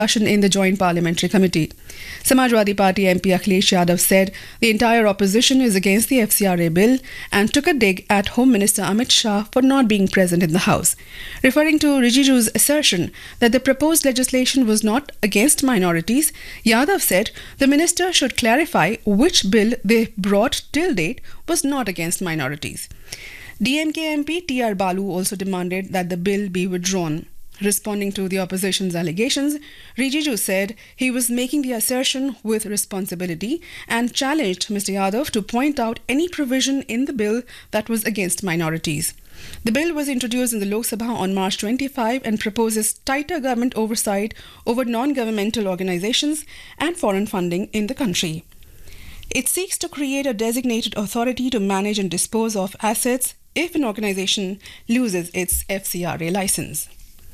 discussion in the Joint Parliamentary Committee. Samajwadi Party MP Akhilesh Yadav said the entire opposition is against the FCRA bill and took a dig at Home Minister Amit Shah for not being present in the House. Referring to Rijiju's assertion that the proposed legislation was not against minorities, Yadav said the minister should clarify which bill they brought till date was not against minorities. DMK MP T.R. Balu also demanded that the bill be withdrawn. Responding to the opposition's allegations, Rijiju said he was making the assertion with responsibility and challenged Mr. Yadav to point out any provision in the bill that was against minorities. The bill was introduced in the Lok Sabha on March 25 and proposes tighter government oversight over non-governmental organizations and foreign funding in the country. It seeks to create a designated authority to manage and dispose of assets if an organization loses its FCRA license.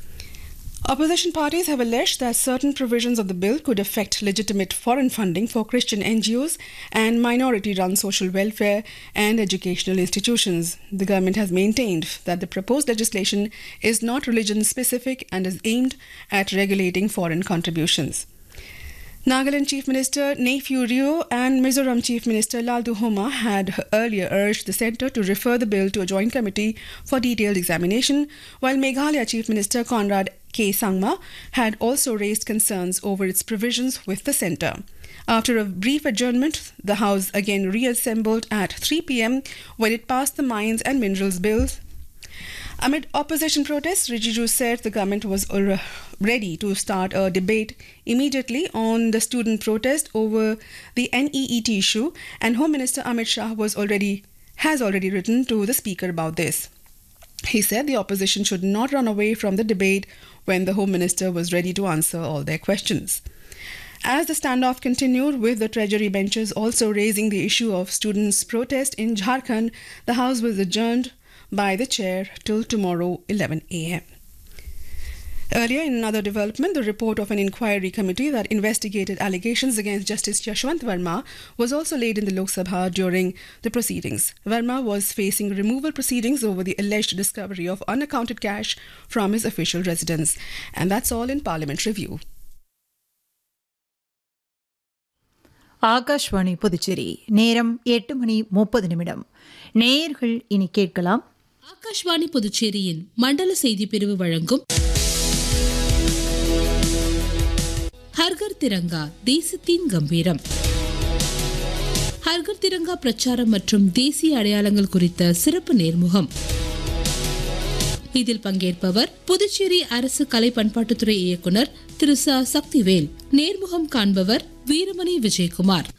Opposition parties have alleged that certain provisions of the bill could affect legitimate foreign funding for Christian NGOs and minority-run social welfare and educational institutions. The government has maintained that the proposed legislation is not religion-specific and is aimed at regulating foreign contributions. Nagaland Chief Minister Neiphiu Rio and Mizoram Chief Minister Laldu Homa had earlier urged the centre to refer the bill to a joint committee for detailed examination, while Meghalaya Chief Minister Conrad K. Sangma had also raised concerns over its provisions with the centre. After a brief adjournment, the House again reassembled at 3 p.m. when it passed the Mines and Minerals Bills. Amid opposition protests, Rijiju said the government was ready to start a debate immediately on the student protest over the NEET issue, and Home Minister Amit Shah has already written to the Speaker about this. He said the opposition should not run away from the debate when the Home Minister was ready to answer all their questions. As the standoff continued, with the Treasury benches also raising the issue of students' protest in Jharkhand, the House was adjourned by the chair till tomorrow 11 a.m. Earlier, in another development, the report of an inquiry committee that investigated allegations against Justice Yashwant Verma was also laid in the Lok Sabha during the proceedings. Verma was facing removal proceedings over the alleged discovery of unaccounted cash from his official residence. And that's all in Parliament Review. Akashvani Puducherry நேரம் 8:30 நேயர்கள் இனி கேட்கலாம். ஆகாஷ்வாணி புதுச்சேரியின் மண்டல செய்தி பிரிவு வழங்கும் ஹர்கர் திரங்கா தேசத்தின் கம்பீரம். ஹர்கர் திரங்கா பிரச்சாரம் மற்றும் தேசிய அடையாளங்கள் குறித்த சிறப்பு நேர்முகம். இதில் பங்கேற்பவர் புதுச்சேரி அரசு கலை பண்பாட்டுத்துறை இயக்குனர் திரு ச. சக்திவேல். நேர்முகம் காண்பவர் வீரமணி விஜயகுமார்.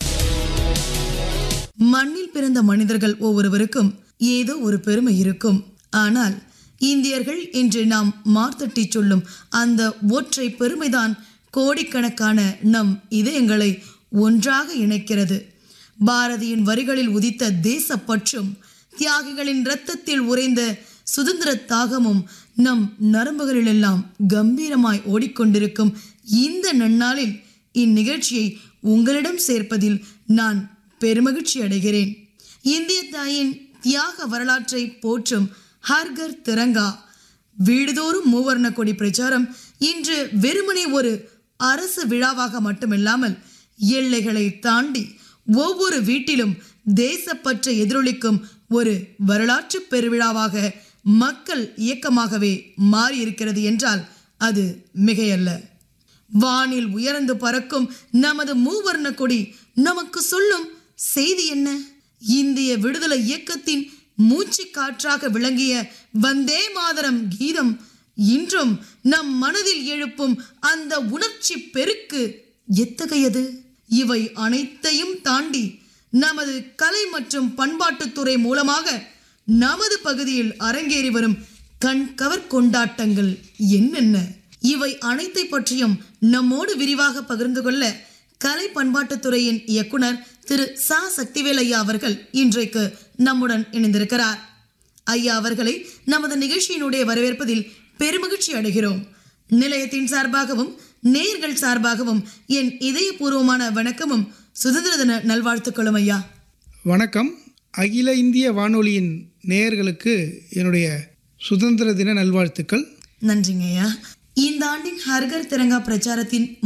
மண்ணில் பிறந்த மனிதர்கள் ஒவ்வொருவருக்கும் ஏதோ ஒரு பெருமை இருக்கும். ஆனால் இந்தியர்கள் என்று நாம் மார்த்தட்டி சொல்லும் அந்த ஒற்றை பெருமைதான் கோடிக்கணக்கான நம் இதயங்களை ஒன்றாக இணைக்கிறது. பாரதியின் வரிகளில் உதித்த தேசப்பற்றும் தியாகிகளின் இரத்தத்தில் உறைந்த சுதந்திர தாகமும் நம் நரம்புகளிலெல்லாம் கம்பீரமாய் ஓடிக்கொண்டிருக்கும் இந்த நன்னாளில் இந்நிகழ்ச்சியை உங்களிடம் சேர்ப்பதில் நான் பெருமகிழ்ச்சி அடைகிறேன். இந்திய தாயின் தியாக வரலாற்றை போற்றும் ஹர்கர் திரங்கா வீடுதோறும் மூவர்ண கொடி பிரச்சாரம் இன்று வெறுமனே ஒரு அரசு விழாவாக மட்டுமில்லாமல் எல்லைகளை தாண்டி ஒவ்வொரு வீட்டிலும் தேசப்பற்றை எதிரொலிக்கும் ஒரு வரலாற்று பெருவிழாவாக மக்கள் இயக்கமாகவே மாறியிருக்கிறது என்றால் அது மிகையல்ல. வானில் உயர்ந்து பறக்கும் நமது மூவர்ண கொடி நமக்கு சொல்லும் செய்தி என்ன? இந்திய விடுதலை இயக்கத்தின் மூச்சு காற்றாக விளங்கிய வந்தே மாதரம் கீதம் இன்றும் நம் மனதில் எழுப்பும் அந்த உணர்ச்சி பெருக்கு எத்தகையது? இவை அனைத்தையும் தாண்டி நமது கலை மற்றும் பண்பாட்டுத்துறை மூலமாக நமது பகுதியில் அரங்கேறி வரும் கண்கவர் கொண்டாட்டங்கள் என்னென்ன? இவை அனைத்தை பற்றியும் நம்மோடு விரிவாக பகிர்ந்து கொள்ள கலை பண்பாட்டுத்துறையின் இயக்குனர் திரு ச. சக்திவேல் ஐயா அவர்கள் இன்றைக்கு நம்முடன் இணைந்திருக்கிறார். ஐயா அவர்களை நமது நிகழ்ச்சியினுடைய வரவேற்பதில் பெருமகிழ்ச்சி அடைகிறோம். நிலையத்தின் சார்பாகவும் நேயர்கள் சார்பாகவும் என் இதயபூர்வமான வணக்கமும் சுதந்திர தின நல்வாழ்த்துக்களும் ஐயா. வணக்கம். அகில இந்திய வானொலியின் நேயர்களுக்கு என்னுடைய சுதந்திர தின நல்வாழ்த்துக்கள். நன்றிங்க ஐயா. இந்த ஆண்டின் ஹர்கர் திரங்கா பிரச்சாரத்தின்